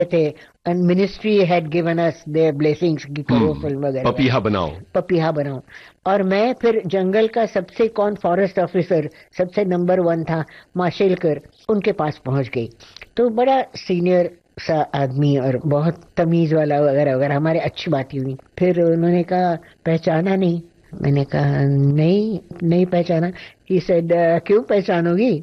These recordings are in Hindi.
थे and ministry had given us there blessings कि करो फिल्म वगैरह, पपीहा बनाओ। पपीहा बनाओ। और मैं फिर जंगल का सबसे कौन फॉरेस्ट ऑफिसर सबसे नंबर 1 था, माशेलकर, उनके पास पहुंच गई। तो बड़ा सीनियर सा आदमी और बहुत तमीज वाला वगैरह वगैरह, हमारे अच्छी बात हुई। फिर उन्होंने कहा पहचाना नहीं? मैंने कहा नहीं, नहीं पहचाना। ही सेड क्यों पहचानोगी?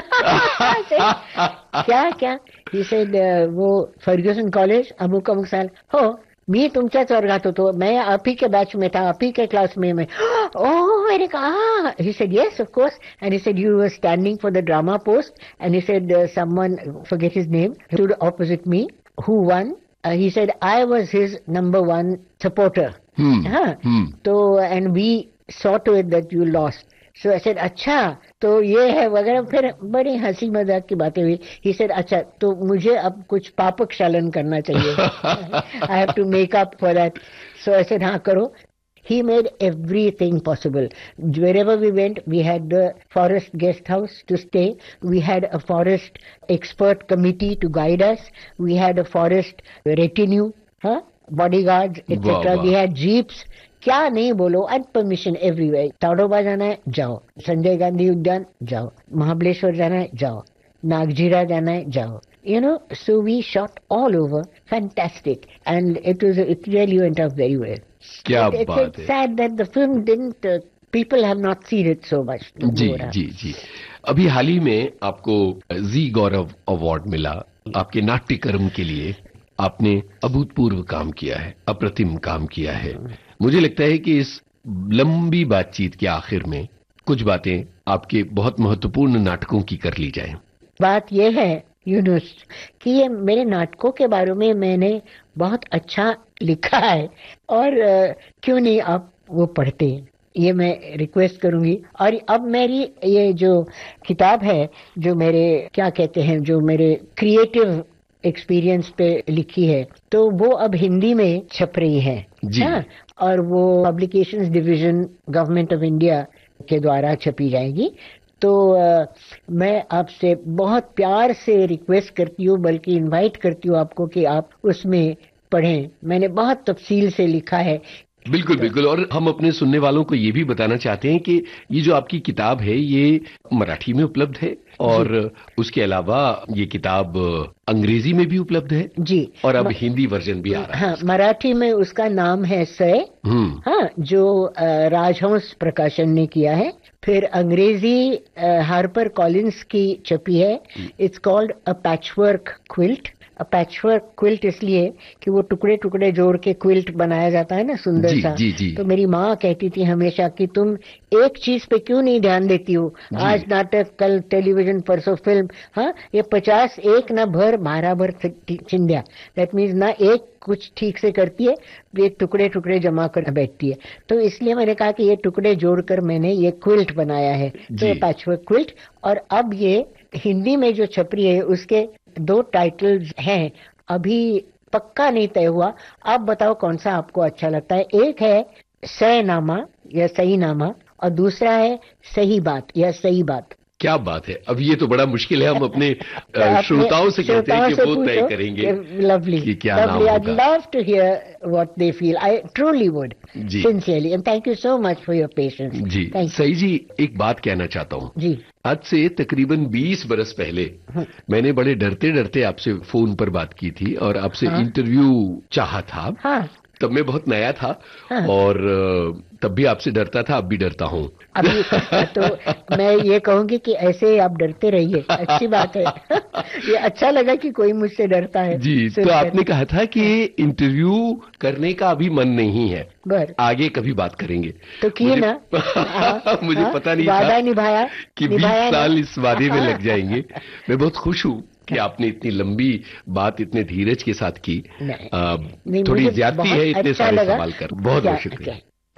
I said, क्या क्या? ही सेड वो फर्ग्यूसन कॉलेज अमुक अमुक साल हो, मी तुमच्याच वर्गात होतो, मैं आप ही के बैच में था, आप ही के क्लास में मैं। ओह, मैंने कहा, he said yes of course, and he said you were standing for the drama post, and he said someone, forget his name, stood opposite me, who won? He said I was his number 1 supporter. हाँ, तो and we saw to it that you lost. So I said अच्छा तो ये है वगैरह, फिर बड़ी हंसी मजाक की बातें हुई। He said अच्छा तो मुझे अब कुछ पापक शालन करना चाहिए, I have to make up for that. So I said हाँ करो। He made everything possible. Wherever we went, we had the forest guest house to stay. We had a forest expert committee to guide us. We had a forest retinue, huh? Bodyguards, etc. We had jeeps. क्या नहीं बोलो, एंड परमिशन एवरीवेयर। ताड़ोबा जाना है जाओ, संजय गांधी उद्यान जाओ, महाबलेश्वर जाना है जाओ, नागजीरा जाना है जाओ, you know. So we shot all over, fantastic, and it really went out very well. क्या बात है। It's sad that the film didn't, people have not seen it so much. जी जी जी। अभी हाल ही में आपको जी गौरव अवार्ड मिला आपके नाट्य कर्म के लिए। आपने अभूतपूर्व काम किया है, अप्रतिम काम किया है। मुझे लगता है कि इस लंबी बातचीत के आखिर में कुछ बातें आपके बहुत महत्वपूर्ण नाटकों की कर ली जाएं। बात यह है यूनुस कि ये मेरे नाटकों के बारे में मैंने बहुत अच्छा लिखा है, और क्यों नहीं आप वो पढ़ते हैं, ये मैं रिक्वेस्ट करूंगी। और अब मेरी ये जो किताब है, जो मेरे क्या कहते हैं, जो मेरे क्रिएटिव एक्सपीरियंस पे लिखी है, तो वो अब हिंदी में छप रही है जी। हाँ, और वो publications division government of India के द्वारा छपी जाएगी। तो मैं आपसे बहुत प्यार से रिक्वेस्ट करती हूँ, बल्कि इनवाइट करती हूँ आपको कि आप उसमें पढ़ें। मैंने बहुत तफसील से लिखा है। बिल्कुल बिल्कुल। और हम अपने सुनने वालों को ये भी बताना चाहते हैं कि ये जो आपकी किताब है ये मराठी में उपलब्ध है, और उसके अलावा ये किताब अंग्रेजी में भी उपलब्ध है जी, और अब हिंदी वर्जन भी आ रहा है। हाँ, मराठी में उसका नाम है सय, हाँ, जो राजहंस प्रकाशन ने किया है। फिर अंग्रेजी हार्पर कॉलिंस की छपी है, it's called a patchwork quilt. Patchwork quilt इसलिए कि वो टुकड़े टुकड़े जोड़ के क्विल्ट बनाया जाता है ना, सुंदर सा। जी। तो मेरी माँ कहती थी हमेशा कि तुम एक चीज पे क्यों नहीं ध्यान देती हो, आज नाटक, कल टेलीविजन, परसों फिल्म, हाँ, ये 50 एक ना भर 12 भर चिंध्या। दैट मीन्स ना एक कुछ ठीक से करती है, ये टुकड़े टुकड़े जमा कर बैठती है। तो इसलिए मैंने कहा कि ये टुकड़े जोड़कर मैंने ये क्विल्ट बनाया है, तो पैचवर्क क्विल्ट। और अब ये हिंदी में जो छप रही है उसके 2 टाइटल्स हैं, अभी पक्का नहीं तय हुआ। आप बताओ कौन सा आपको अच्छा लगता है। एक है सही नामा या सही नामा, और दूसरा है सही बात या सही बात। क्या बात है। अब ये तो बड़ा मुश्किल है, हम अपने श्रोताओं से कहते हैं कि वो तय करेंगे। लवली, कि क्या नाम होगा। I'd love to hear what they feel. I truly would, sincerely, and thank you so much for your patience. जी सही जी, एक बात कहना चाहता हूँ जी। आज से तकरीबन 20 बरस पहले मैंने बड़े डरते डरते आपसे फोन पर बात की थी और आपसे इंटरव्यू चाहा था। हाँ। तब मैं बहुत नया था और तब भी आपसे डरता था, अब भी डरता हूँ। अभी तो मैं ये कहूंगी कि ऐसे ही आप डरते रहिए, अच्छी बात है। ये अच्छा लगा कि कोई मुझसे डरता है। जी, तो आपने कहा था कि इंटरव्यू करने का अभी मन नहीं है, आगे कभी बात करेंगे। तो किए ना। मुझे पता नहीं वादा निभाया कि 20 साल इस वादे में लग जाएंगे। मैं बहुत खुश हूँ कि आपने इतनी लंबी बात इतने धीरज के साथ की। थोड़ी ज्यादती है इतने सारे सवाल कर। बहुत बहुत शुक्रिया।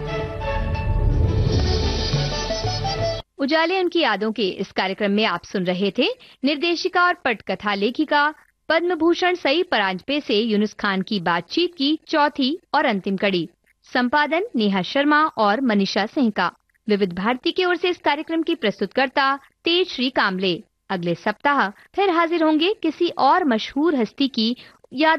उजाले उनकी यादों के इस कार्यक्रम में आप सुन रहे थे निर्देशिका और पटकथा लेखिका पद्म भूषण सई परांजपे से यूनुस खान की बातचीत की चौथी और अंतिम कड़ी। संपादन नेहा शर्मा और मनीषा सिंह का। विविध भारती की ओर से इस कार्यक्रम की प्रस्तुतकर्ता तेज श्री कामले। अगले सप्ताह फिर हाजिर होंगे किसी और मशहूर हस्ती की याद